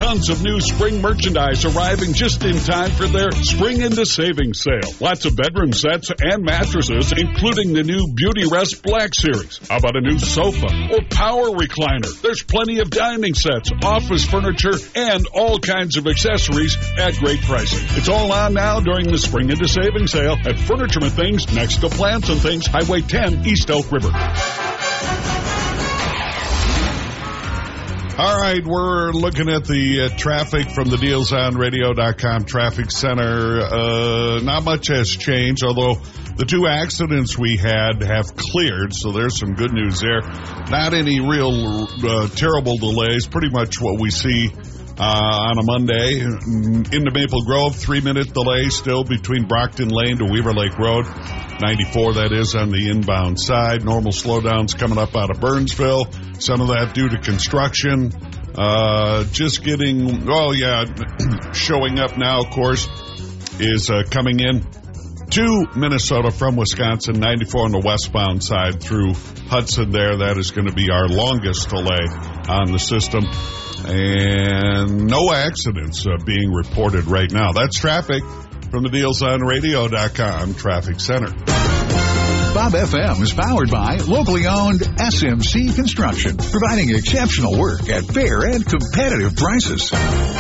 Tons of new spring merchandise arriving just in time for their Spring into Savings sale. Lots of bedroom sets and mattresses, including the new Beauty Rest Black Series. How about a new sofa or power recliner? There's plenty of dining sets, office furniture, and all kinds of accessories at great pricing. It's all on now during the Spring into Savings sale at Furniture and Things next to Plants and Things, Highway 10, East Elk River. All right, we're looking at the traffic from the DealsOnRadio.com traffic center. Not much has changed, although the two accidents we had have cleared, so there's some good news there. Not any real terrible delays, pretty much what we see on a Monday. Into Maple Grove, 3-minute delay still between Brockton Lane to Weaver Lake Road. 94, that is, on the inbound side. Normal slowdowns coming up out of Burnsville. Some of that due to construction. Just getting, showing up now, of course, is coming in to Minnesota from Wisconsin. 94 on the westbound side through Hudson there. That is going to be our longest delay on the system. And no accidents being reported right now. That's traffic from the DealsOnRadio.com Traffic Center. Bob FM is powered by locally owned SMC Construction, providing exceptional work at fair and competitive prices.